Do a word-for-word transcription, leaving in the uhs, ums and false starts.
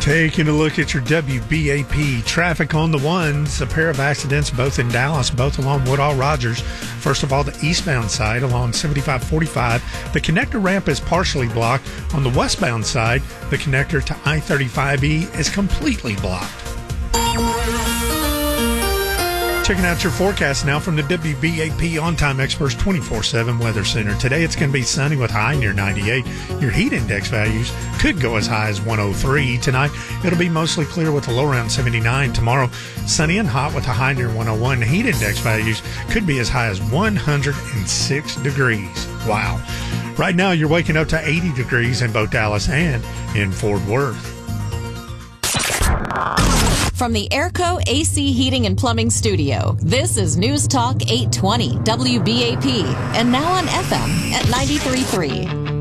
Taking a look at your W B A P traffic on the ones, a pair of accidents both in Dallas, both along Woodall Rogers. First of all, the eastbound side along seventy-five forty-five. The connector ramp is partially blocked. On the westbound side, the connector to I thirty-five E is completely blocked. Checking out your forecast now from the W B A P On Time Experts twenty-four seven Weather Center. Today it's going to be sunny with high near ninety-eight. Your heat index values could go as high as one oh three. Tonight it'll be mostly clear with a low around seventy-nine. Tomorrow sunny and hot with a high near one oh one. Heat index values could be as high as one hundred six degrees. Wow. Right now you're waking up to eighty degrees in both Dallas and in Fort Worth. From the Airco A C Heating and Plumbing Studio, this is News Talk eight twenty W B A P, and now on F M at ninety-three point three.